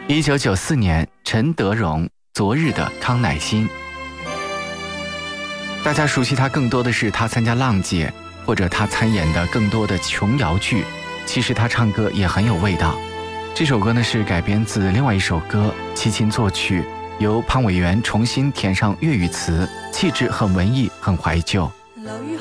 1994年，陈德容，昨日的康乃馨。大家熟悉他更多的是他参加浪姐，或者他参演的更多的琼瑶剧。其实他唱歌也很有味道。这首歌呢是改编自另外一首歌，齐秦作曲，由潘伟源重新填上粤语词，气质很文艺，很怀旧。